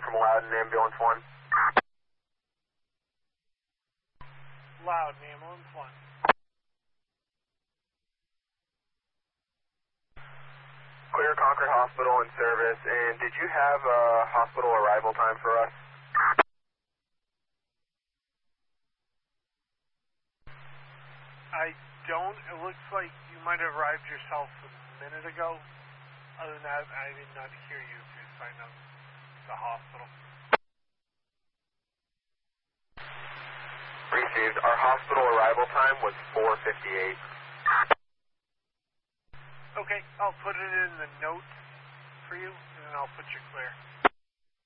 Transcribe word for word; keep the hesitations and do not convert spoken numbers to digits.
from Loudon, Ambulance one. Loudon, Ambulance one. Clear Concord Hospital in service, and did you have a hospital arrival time for us? I don't. It looks like you might have arrived yourself a minute ago. Other than that, I did not hear you to sign up the hospital. Received. Our hospital arrival time was four fifty-eight. Okay, I'll put it in the notes for you, and then I'll put you clear.